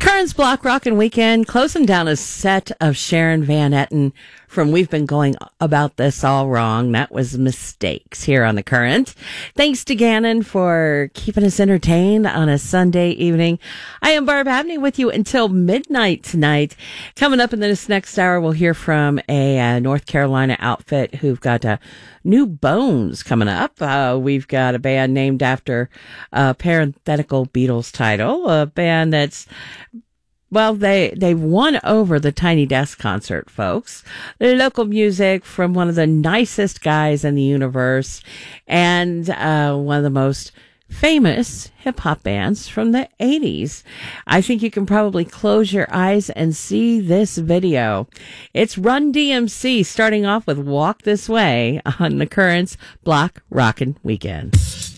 Currents Block Rockin' Weekend, closing down a set of Sharon Van Etten from We've Been Going About This All Wrong. That was Mistakes here on The Current. Thanks to Gannon for keeping us entertained on a Sunday evening. I am Barb Abney with you until midnight tonight. Coming up in this next hour, we'll hear from a North Carolina outfit who've got new bones coming up. We've got a band named after a parenthetical Beatles title, a band that's, well, they've won over the Tiny Desk concert, folks. Local music from one of the nicest guys in the universe and one of the most famous hip-hop bands from the 80s. I think you can probably close your eyes and see this video. It's Run DMC starting off with Walk This Way on the Currents Block Rockin' Weekend.